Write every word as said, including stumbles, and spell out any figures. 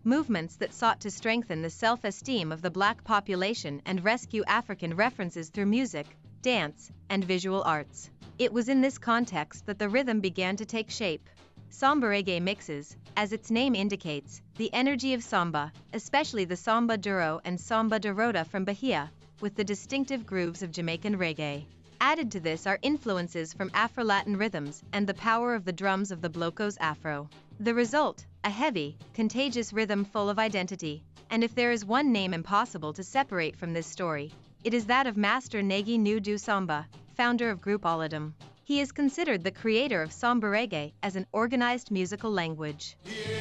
movements that sought to strengthen the self-esteem of the black population and rescue African references through music, dance, and visual arts. It was in this context that the rhythm began to take shape. Samba reggae mixes, as its name indicates, the energy of samba, especially the samba duro and samba de roda from Bahia, with the distinctive grooves of Jamaican reggae. Added to this are influences from Afro-Latin rhythms and the power of the drums of the Blocos Afro. The result, a heavy, contagious rhythm full of identity. And if there is one name impossible to separate from this story, it is that of Master Negi Nu do Samba, founder of Group Oladum. He is considered the creator of samba reggae as an organized musical language.